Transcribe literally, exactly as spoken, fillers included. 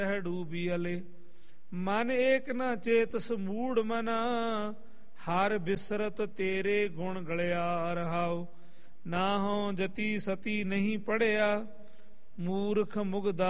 Dooby ਅਲੇ। ਮਨ ਏਕ ਨ ਚੇਤਸ ਮੂੜ ਮਨਾ, ਹਰ ਬਿਸਰਤ ਤੇਰੇ ਗੁਣ ਗਲਿਆ ਰਹਾਉ। ਨਾ ਹੋ ਜਤੀ ਸਤੀ ਨਹੀਂ ਪੜਿਆ, ਮੂਰਖ ਮੁਗਦਾ